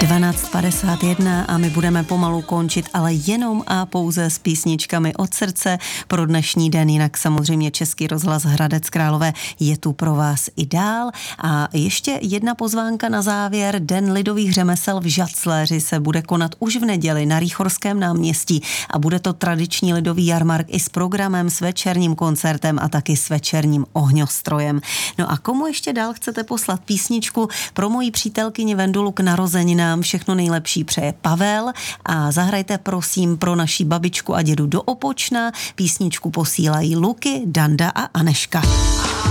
12:51 a my budeme pomalu končit, ale jenom a pouze s písničkami od srdce pro dnešní den. Jinak samozřejmě Český rozhlas Hradec Králové je tu pro vás i dál. A ještě jedna pozvánka na závěr. Den lidových řemesel v Žacléři se bude konat už v neděli na Rýchorském náměstí a bude to tradiční lidový jarmark i s programem, s večerním koncertem a taky s večerním ohňostrojem. No a komu ještě dál chcete poslat písničku? Pro moji přítelkyni Vendulu k narozeninám všechno nejlepší přeje Pavel a zahrajte prosím pro naší babičku a dědu do Opočna. Písničku posílají Luky, Danda a Aneška.